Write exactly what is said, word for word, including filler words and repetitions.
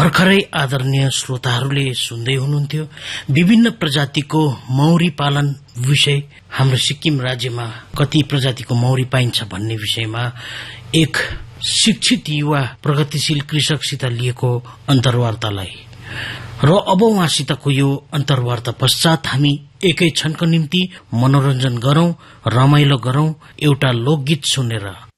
भर्खरै आदरणीय श्रोताहरूले सुन्दै हुनुहुन्थ्यो विभिन्न प्रजातिको मौरी पालन विषय। हाम्रो सिक्किम राज्यमा कति प्रजातिको मौरी पाइन्छ भन्ने विषयमा एक शिक्षित युवा प्रगतिशील कृषकसित लिएको अन्तर्वार्तालाई र अब उहाँसितको यो अन्तर्वार्ता पश्चात हामी एकै क्षणको निम्ति मनोरञ्जन गरौं, रमाइलो गरौं एउटा लोकगीत सुनेर।